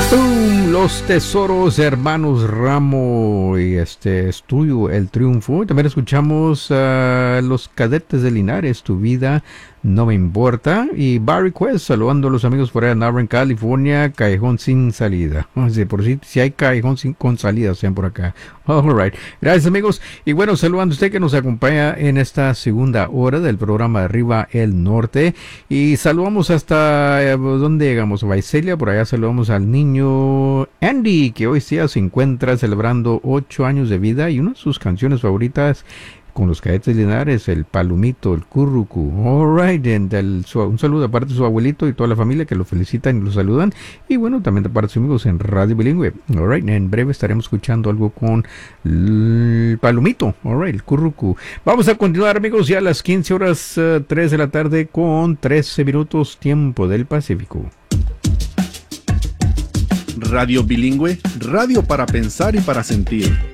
Los Tesoros Hermanos Ramo, y este es tuyo el triunfo. También escuchamos a Los Cadetes de Linares, Tu Vida No Me Importa, y Barry Quest saludando a los amigos por allá en Auburn, California. Callejón Sin Salida. Por si hay callejón con salida, sean por acá. Alright, gracias amigos. Y bueno, saludando a usted que nos acompaña en esta segunda hora del programa Arriba el Norte. Y saludamos hasta ¿dónde llegamos? Vaiselia, por allá saludamos al niño Andy, que hoy día se encuentra celebrando 8 años de vida, y una de sus canciones favoritas con los Cadetes Linares, el Palomito, el Currucu. Alright, un saludo de parte de su abuelito y toda la familia que lo felicitan y lo saludan. Y bueno, también de parte de sus amigos en Radio Bilingüe. Alright, en breve estaremos escuchando algo con el Palomito. Alright, el Currucu. Vamos a continuar, amigos, ya a las 15 horas 3 de la tarde con 13 minutos tiempo del Pacífico. Radio Bilingüe, radio para pensar y para sentir.